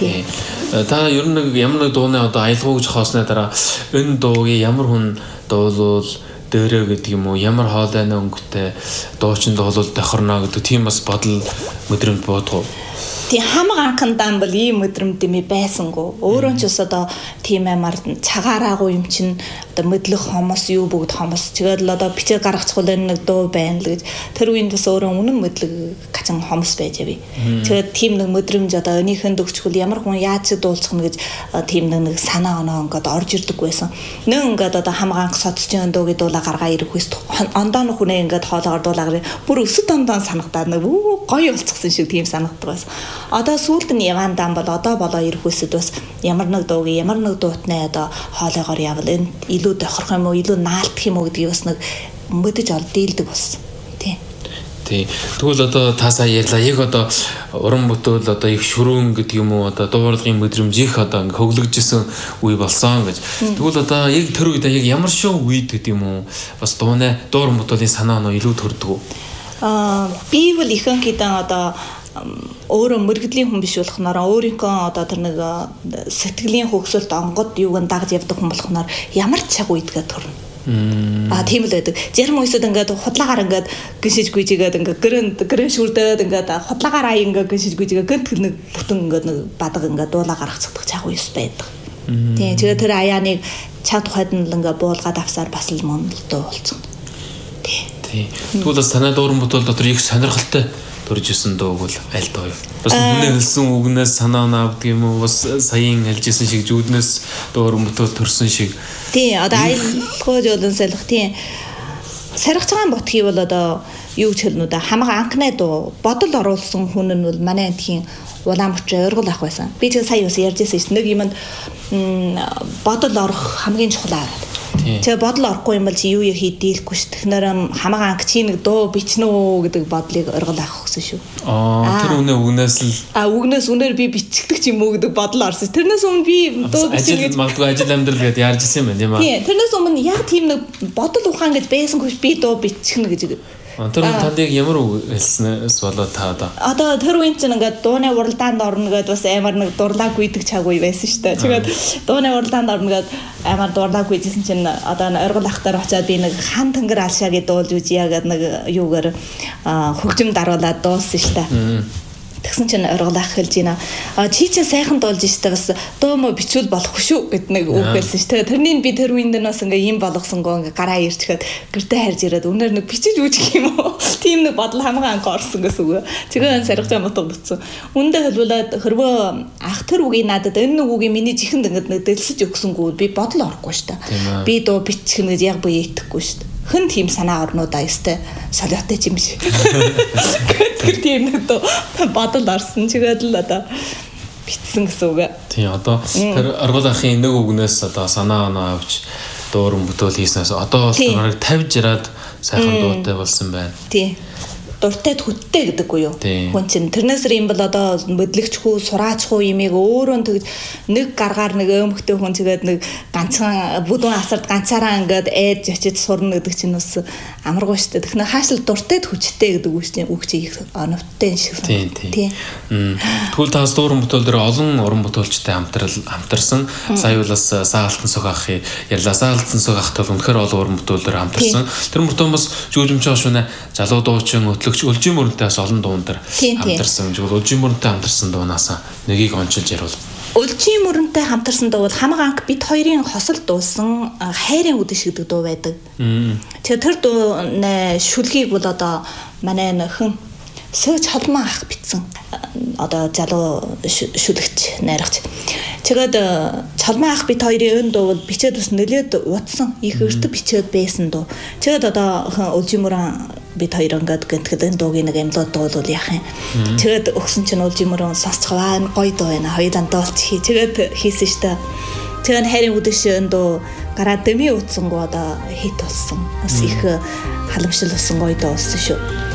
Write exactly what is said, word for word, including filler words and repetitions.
тий. Та ер нь нэг ямар нэг дууны одоо аялгау гэж хоосны дараа энэ дуугийн ямар хүн дуулвал дээрээ гэдэг юм уу ямар хоолойны өнгөтэй дуучин дуулвал тохирно гэдэг тийм бас бодол мэдрэмж бодгоо. Тий хамаг анхандаа бол ийм мэдрэмт юм байсангүй. Өөрөө ч бас одоо тийм амар цагаараагүй юм чинь одоо мэдлэг хомос юу бүгд хомос. Тэгээд л одоо бичээ гаргачихвал нэг дуу байна л гэж тэр үеинд бас өөрөө үнэн мэдлэг гачин хомос байж авъя. Тэгээд тийм нэг мэдрэмж одоо өнийхэн дөгчгөл ямар хүн яаж дуулчих нь гэж тийм нэг санаа оноо ингээд орж ирдэг байсан. Нэг ингээд одоо хамаг анх содчийн дуугийн дуулаа гаргаа ирэх хүс ондоо нь хүнээ ингээд хоолоогоор дуулаагаар бүр өсөд ондоо санагдаад нэг гоё болчихсон шиг тийм санагддаг байсан. Одоо сүүлд нь явандаа бол одоо болоо ирэх үсэд бас ямар нэг дуугийн ямар нэг дуутнаа одоо хоолоогоор явал энэ илүү тохирох юм уу илүү наалтах юм уу гэдгийг бас нэг мэдэж ол дийлдэг болсон. Тий. Тий. Тэгвэл одоо та сая ярьлаа яг одоо уран бүтээл одоо их шүрүүн гэдэг юм уу одоо дуурлын мэдрэмж их одоо ингээ хөглөгжсөн үе болсон гэж. Тэгвэл одоо яг тэр үед яг ямар шоу үед гэдэг юм уу бас дууны дууран бүтээлийн санаа нь илүү төрдөг үү? Аа би бол ихэнхдээ одоо өөрөө мэрэгдлийн хүн биш болохноор өөрийнхөө одоо тэр нэг сэтгэлийн хөгсөлт онгод юуг нь дагж явдаг хүн болохноор ямар ч цаг үйдгээ төрнө. Аа тийм л байдаг. Зарим үесэд ингээд худлаагаар ингээд гиншиж гүйжигээд ингээд гэрэн гэрэн шүрдээд ингээд худлаагаар аяа ингээд гиншиж гүйжигээд гэнт нэг бүтэн ингээд нэг бадаг ингээд дуулаа гаргацдаг цаг үес байдаг. Тийм тэгээд тэр аяаныг чад тухайд нь л ингээд буулгаад авсаар бас л мөн л дуу болцсон. Тийм. Тийм. Тэгвэл бас танай дууран бүтээл дотор их сонирхолтой төржсэн дууг бол аль дуу юу? Бас үнэ хэлсэн үгнээс санаа навдаг юм уу? Бас саяын хэлжсэн шиг зүуднээс дууран бүтээл төрсөн шиг. Тий, одоо аялгауж болон салхи тий. Сархицгаан ботхий бол одоо юу ч хэлнэ үү? Хамаг анхны дуу бодол оруулсан хүн нь бол манай тхийн Улаанбаатар ургал ах байсан. Би ч сая бас ярьжсэн шүү. Нэг юмд бодол орох хамгийн чухал аа. Тэгээ бодол орохгүй юм бол чи юу юу хийдийлэхгүй ш. Тэгэхээр хамаг анх чи нэг дуу бичнэ үү гэдэг бодлыг ургал авах гэсэн шүү. Аа тэр үнэ үгнээс л а үгнээс үнээр би бичдэг ч юм уу гэдэг бодол орсон. Тэрнээс өмнө би дуу бичиж магадгүй ажил амьдрал гэдээ ярьж ирсэн юм байна тийм аа. Тэрнээс өмнө яг тийм нэг бодол ухаан гэж байсангүй би дуу бичихнэ гэж. Тэр нь танд яг ямар үг хэлснээс болоод та одоо одоо тэр үеийн чинь ингээд дууны уралдаанд орно гэдээ бас амар нэг дурлаг гүйдэг цаг үе байсан шүү дээ. Тэгээд дууны уралдаанд орно гэдээ амар дурлаг гүйжсэн чинь одоо оргил ахтар очиад би нэг хан тэнгэр алшаагийн дуулж үзье гэдэг нэг юугаар хөгжим даруулаад дууссан шүү дээ. Тэгсэн чинь оргил ах хэлж байна. А чи чинь сайхан дуулж штэ бас дуу мө бичвэл болохгүй шүү гэд нэг үг хэлсэн ш. Тэгээ тэрнийг би тэр үеинд нь бас ингээ юм болгосонгоо ингээ гараа ирчгээд гэртээ харж ирээд өнөр нэг бичиж үүсгэх юм уу? Тийм нэг бодол хамгаан анх орсон гэсэн үг. Тэгээ сархицаа мотог бутсан. Үндэ хэлбэлээд хөрвөө ах тэр үгийг надад энэ нэг үгийг миний чихэнд ингээ нэг дэлсэж өгсөнгүү би бодол орохгүй штэ. Би дуу бичих гэж яг бие итгэхгүй штэ. Хэн тийм санаа орнуудаа ёстой солиотой юм шиг. Тэр тийм нэг бодол орсон чигээд л одоо битсэн гэсэн үг. Тийм одоо тэр оргил ахын нэг үгнээс одоо санаа оноо авч дууран бүтээл хийснээс одоо бол бараг тавьж ираад сайхан дуутай болсон байна. Тийм. Дуртай хүттэй гэдэггүй юу? Хүн чинь тэрнээс юм бол одоо мэдлэгчгүй, сураачгүй имийг өөрөө тэгж нэг гаргаар нэг өмхтэй хүн тэгээд нэг ганцхан бүдүүн асарт ганцаараа ингээд ээж очиж сурна гэдэг чинь бас амаргүй шүү дээ. Тэгэхээр хаашил дуртай хүчтэй гэдэг үг чинь үг чинь их оновтой шиг санагдав. Тийм. Тэгвэл таас дууран бүтээл дээр олон уран бүтээлчтэй хамтрал хамтарсан. Сая бол бас Саалтан Сүх ахын ярьлаа. Саалтан Сүх ахтай бол үнэхээр олон уран бүтээлээр хамтарсан. Тэр мөртөө бас жүүжимч шуунаа залуу дуучин Өлжийн мөрөнтэй бас олон дуун дээр хамтарсан. Тэгвэл Өлжийн мөрөнтэй хамтарсан дуунаас нэгийг онцолж ярил. Өлжийн мөрөнтэй хамтарсан дуу бол хамаг анх бид хоёрын хосол дуусан хайрын үдэш гэдэг дуу байдаг. Тэгээ тэр дууны шүлгийг бол одоо манай нөхөн Сөөж холмоо ах битсэн. Одоо залуу шүлэгч найрагч. Тэгээд чалмаа ах бит хоёрын өн дуу бол бичээд бас нэлээд утсан. Их өртөг бичээд байсан дуу. Тэгээд одоо Өлжимөрөн бит хоёр ингээд гэнтгэд энэ дуугийн нэг эмлоод дуулвал яах юм. Тэгээд өгсөн чинь Өлжимөрөн сонсцгоо энэ гоё дуу байна. Хоёулаа дуулж хий. Тэгээд хийсэн штэ. Тэгээд хайрын үдэш өн дуу гараа дэми утсан гоо одоо хит болсон. Бас их халамжлал болсон гоё дуу болсон шүү.